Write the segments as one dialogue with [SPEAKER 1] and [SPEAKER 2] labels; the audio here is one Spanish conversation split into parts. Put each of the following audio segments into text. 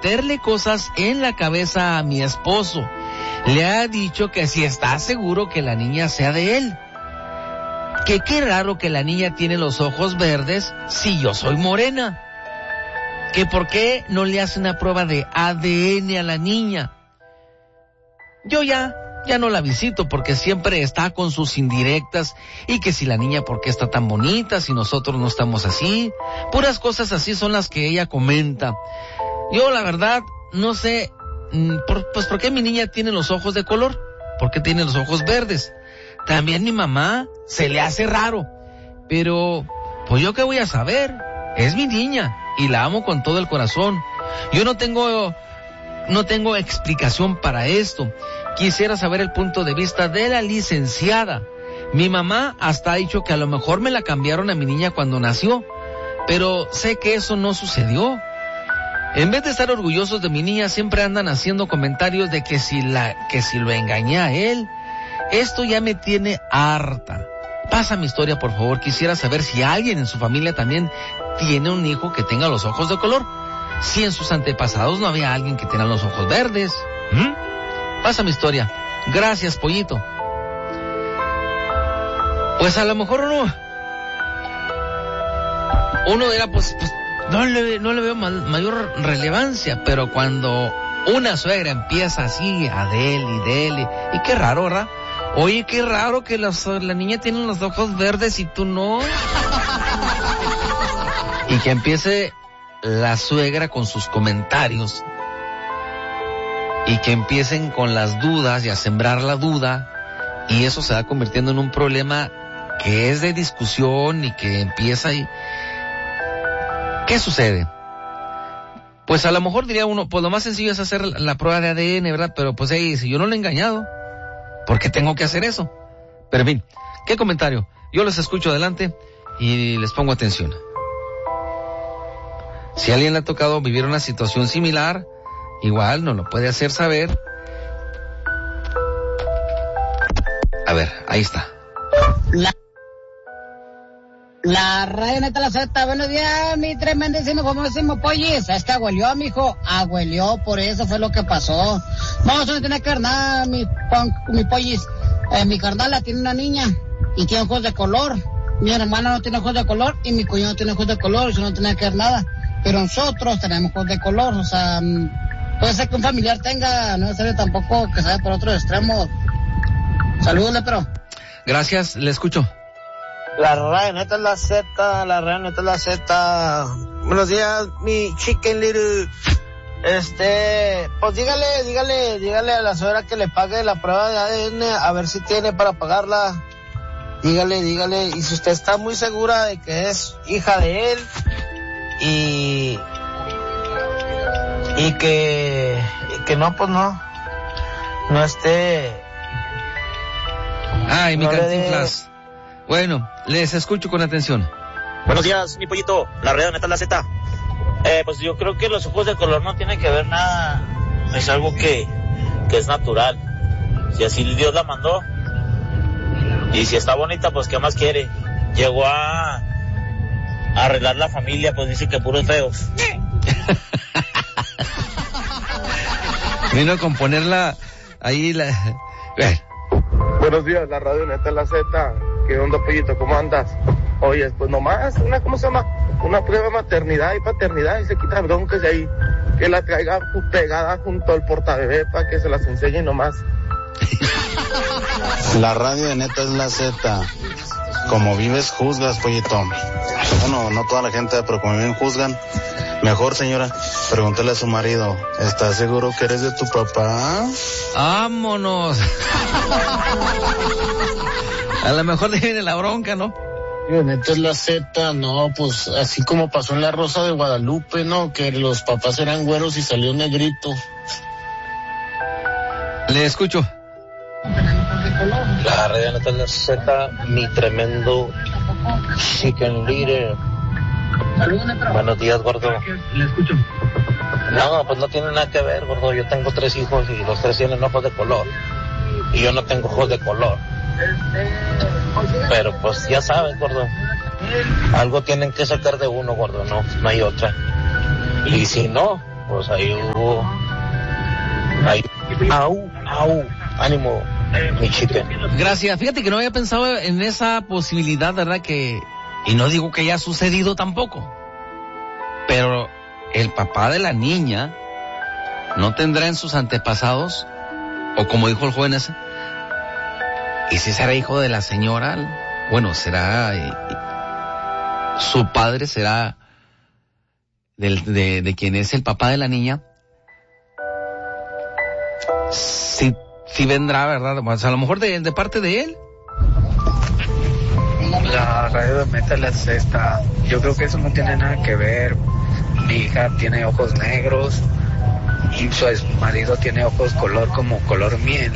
[SPEAKER 1] meterle cosas en la cabeza a mi esposo. Le ha dicho que si está seguro que la niña sea de él. Que qué raro que la niña tiene los ojos verdes si yo soy morena. Que por qué no le hace una prueba de ADN a la niña. Yo ya no la visito porque siempre está con sus indirectas y que si la niña por qué está tan bonita si nosotros no estamos así. Puras cosas así son las que ella comenta. Yo la verdad no sé, pues ¿por qué mi niña tiene los ojos de color? ¿Por qué tiene los ojos verdes? También mi mamá se le hace raro. Pero pues yo qué voy a saber, es mi niña y la amo con todo el corazón. Yo no tengo explicación para esto. Quisiera saber el punto de vista de la licenciada. Mi mamá hasta ha dicho que a lo mejor me la cambiaron a mi niña cuando nació, pero sé que eso no sucedió. En vez de estar orgullosos de mi niña, siempre andan haciendo comentarios de que si lo engañé a él. Esto ya me tiene harta. Pasa mi historia, por favor. Quisiera saber si alguien en su familia también tiene un hijo que tenga los ojos de color. Si en sus antepasados no había alguien que tenga los ojos verdes. Pasa mi historia. Gracias, pollito. Pues a lo mejor uno dirá, pues no le veo mayor relevancia, pero cuando una suegra empieza así a dele, y qué raro, ¿verdad? Oye, qué raro que la niña tiene los ojos verdes y tú no. Y que empiece la suegra con sus comentarios y que empiecen con las dudas y a sembrar la duda, y eso se va convirtiendo en un problema que es de discusión y que empieza y... ¿Qué sucede? Pues a lo mejor diría uno, pues lo más sencillo es hacer la prueba de ADN, ¿verdad? Pero pues si yo no le he engañado, ¿por qué tengo que hacer eso? Pero en fin, ¿qué comentario? Yo los escucho adelante y les pongo atención. Si a alguien le ha tocado vivir una situación similar, igual nos lo puede hacer saber. A ver, ahí está.
[SPEAKER 2] La radio neta la Z, buenos días, mi tremendísimo, famosísimo pollis. Es que agüelió, mijo, agüelió, por eso fue lo que pasó. No, eso no tiene que ver nada, mi pollis. Mi carnala tiene una niña y tiene ojos de color. Mi hermana no tiene ojos de color y mi cuñado tiene ojos de color, eso no tiene que ver nada. Pero nosotros tenemos ojos de color, o sea, puede ser que un familiar tenga, no es necesario tampoco que sea por otro extremo. Saludos, pero.
[SPEAKER 1] Gracias, le escucho.
[SPEAKER 3] La radio neta es la Z, la radio neta es la Z. Buenos días, mi chicken little. Pues dígale a la suegra que le pague la prueba de ADN, a ver si tiene para pagarla. Dígale, y si usted está muy segura de que es hija de él, y que no, pues no esté.
[SPEAKER 1] Ay, mi Cantinflas. Bueno, les escucho con atención.
[SPEAKER 4] Buenos días, mi pollito. La red neta es la Z. Pues yo creo que los ojos de color no tienen que ver nada. Es algo que es natural. Si así Dios la mandó. Y si está bonita, pues ¿qué más quiere? Llegó a arreglar la familia, pues dice que puros feos.
[SPEAKER 1] Vino a componerla ahí la...
[SPEAKER 5] Buenos días, la radio neta es la Z. ¿Qué onda, pollito? ¿Cómo andas? Oye, pues nomás, ¿cómo se llama? Una prueba de maternidad y paternidad y se quita broncas y ahí que la traiga pegada junto al portabebé para que se las enseñe nomás.
[SPEAKER 6] La radio de neta es la Z. Como vives, juzgas, pollito. Bueno, no toda la gente, pero como bien juzgan. Mejor, señora, pregúntale a su marido, ¿estás seguro que eres de tu papá?
[SPEAKER 1] ¡Vámonos! A lo mejor le viene la bronca, ¿no?
[SPEAKER 7] Neta es la Z, no, pues así como pasó en La Rosa de Guadalupe, ¿no? Que los papás eran güeros y salió negrito.
[SPEAKER 1] Le escucho.
[SPEAKER 4] La red neta es la Z, mi tremendo chicken leader. Buenos días, gordo.
[SPEAKER 1] Le escucho.
[SPEAKER 4] No, pues no tiene nada que ver, gordo. Yo tengo 3 hijos y los 3 tienen ojos de color. Y yo no tengo ojos de color. Pero pues ya sabes, gordo. Algo tienen que sacar de uno, gordo, no hay otra. Y si no,
[SPEAKER 7] pues ahí hubo... ánimo, mi chicken.
[SPEAKER 1] Gracias. Fíjate que no había pensado en esa posibilidad, ¿verdad? Y no digo que haya sucedido tampoco. Pero el papá de la niña no tendrá en sus antepasados, o como dijo el joven ese, ¿y si será hijo de la señora? Bueno, será... su padre será de quien es el papá de la niña. Sí vendrá, ¿verdad? Pues a lo mejor de parte de él.
[SPEAKER 8] La radio de Metal es esta. Yo creo que eso no tiene nada que ver. Mi hija tiene ojos negros y su marido tiene ojos color miel.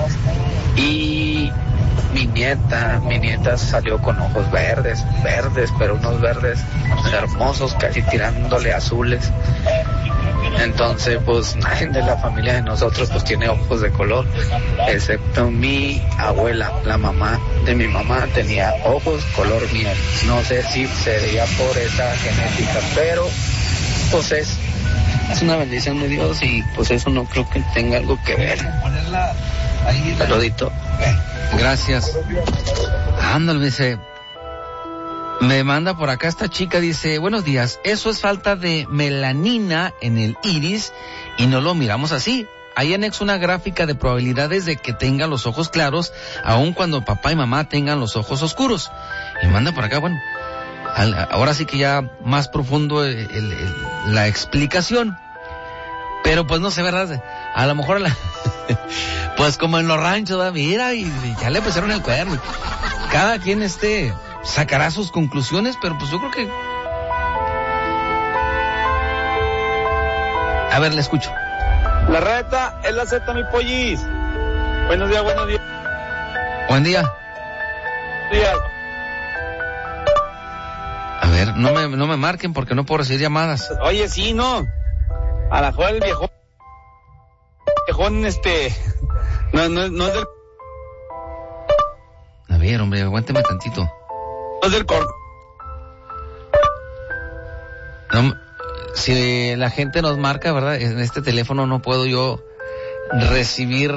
[SPEAKER 8] Y mi nieta salió con ojos verdes, pero unos verdes hermosos, casi tirándole azules. Entonces, pues nadie de la familia de nosotros pues tiene ojos de color, excepto mi abuela, la mamá de mi mamá tenía ojos color miel. No sé si sería por esa genética, pero pues es una bendición de Dios y pues eso no creo que tenga algo que ver. Saludito.
[SPEAKER 1] Gracias. Ándale, dice... Me manda por acá esta chica, dice, buenos días, eso es falta de melanina en el iris y no lo miramos así. Ahí anexo una gráfica de probabilidades de que tenga los ojos claros, aun cuando papá y mamá tengan los ojos oscuros. Y manda por acá, bueno, ahora sí que ya más profundo la explicación. Pero pues no sé, ¿verdad? A lo mejor pues como en los ranchos, ¿verdad? Mira, y ya le pusieron el cuerno. Cada quien sacará sus conclusiones, pero pues yo creo que... A ver, le escucho.
[SPEAKER 9] La reta es la Z, mi pollis. Buenos días.
[SPEAKER 1] Buen día.
[SPEAKER 9] Buenos días.
[SPEAKER 1] A ver, no me marquen porque no puedo recibir llamadas.
[SPEAKER 9] Oye, sí, no. A la joven, el viejón, no es del...
[SPEAKER 1] A ver, hombre, aguánteme tantito.
[SPEAKER 9] No es del corto.
[SPEAKER 1] No, si la gente nos marca, ¿verdad? En este teléfono no puedo yo recibir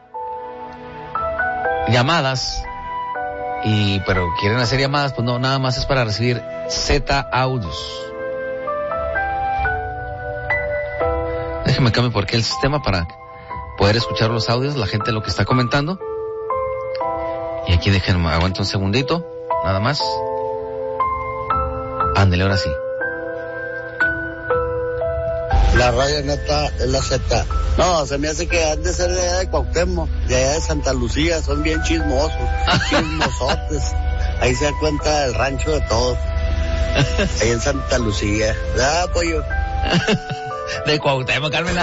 [SPEAKER 1] llamadas. Pero quieren hacer llamadas, pues no, nada más es para recibir Z audios. Déjeme cambiar por qué el sistema para poder escuchar los audios, la gente lo que está comentando. Y aquí déjenme, aguanta un segundito, nada más. Ándale, ahora sí.
[SPEAKER 10] La radio neta es la Z. No, se me hace que han de ser de allá de Cuauhtémoc, de allá de Santa Lucía, son bien chismosos, chismosotes. Ahí se da cuenta del rancho de todos. Ahí en Santa Lucía. ¿Verdad, pollo?
[SPEAKER 1] De Cuauhtémoc, Carmela.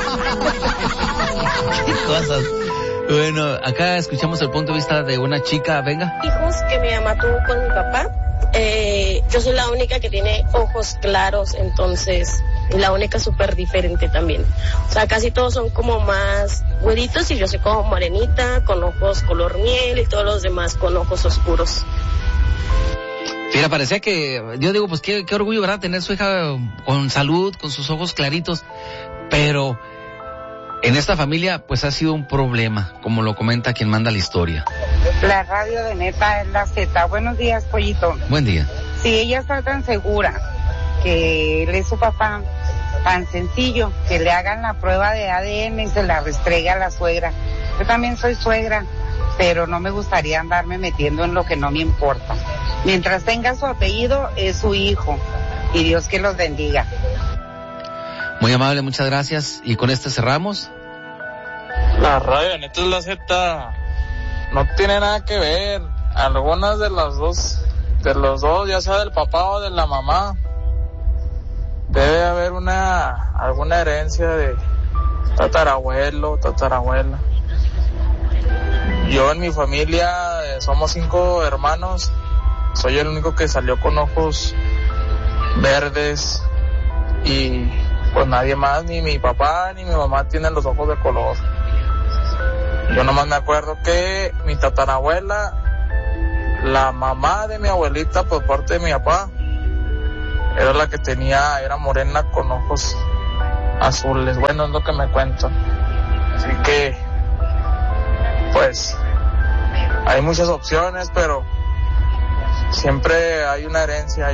[SPEAKER 1] Qué cosas. Bueno, acá escuchamos el punto de vista de una chica, venga.
[SPEAKER 11] Hijos que mi mamá tuvo con mi papá. Yo soy la única que tiene ojos claros, entonces la única súper diferente también. O sea, casi todos son como más güeritos y yo soy como morenita, con ojos color miel y todos los demás con ojos oscuros.
[SPEAKER 1] Mira, parecía que, yo digo, pues qué orgullo, ¿verdad? Tener su hija con salud, con sus ojos claritos, pero en esta familia pues ha sido un problema, como lo comenta quien manda la historia.
[SPEAKER 12] La radio de neta es la Z. Buenos días, pollito.
[SPEAKER 1] Buen día.
[SPEAKER 12] Si ella está tan segura que él es su papá, tan sencillo, que le hagan la prueba de ADN y se la restregue a la suegra. Yo también soy suegra, pero no me gustaría andarme metiendo en lo que no me importa. Mientras tenga su apellido, es su hijo. Y Dios que los bendiga.
[SPEAKER 1] Muy amable, muchas gracias. Y con este cerramos.
[SPEAKER 9] La radio neta es la Z. No tiene nada que ver. Algunas de los dos, ya sea del papá o de la mamá, debe haber alguna herencia de tatarabuelo, tatarabuela. Yo en mi familia somos 5 hermanos. Soy el único que salió con ojos verdes y pues nadie más, ni mi papá ni mi mamá tienen los ojos de color. Yo nomás me acuerdo que mi tatarabuela, la mamá de mi abuelita por parte de mi papá, era la que era morena con ojos azules. Bueno, es lo que me cuento. Así que, pues, hay muchas opciones, pero siempre hay una herencia.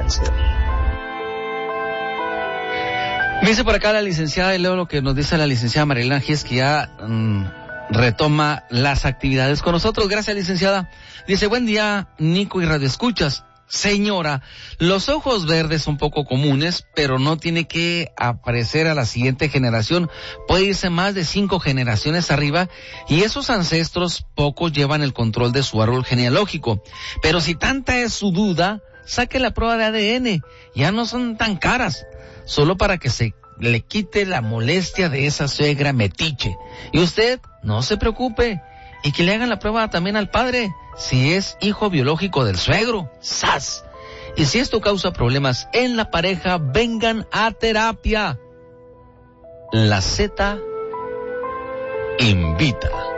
[SPEAKER 1] Me dice por acá la licenciada, y leo lo que nos dice la licenciada Marilena Gies, que ya retoma las actividades con nosotros. Gracias, licenciada. Dice, buen día, Nico y Radio Escuchas. Señora, los ojos verdes son poco comunes, pero no tiene que aparecer a la siguiente generación. Puede irse más de 5 generaciones arriba y esos ancestros pocos llevan el control de su árbol genealógico. Pero si tanta es su duda, saque la prueba de ADN. Ya no son tan caras, solo para que se le quite la molestia de esa suegra metiche. Y usted, no se preocupe, y que le hagan la prueba también al padre, si es hijo biológico del suegro. ¡Sas! Y si esto causa problemas en la pareja, vengan a terapia. La Z invita.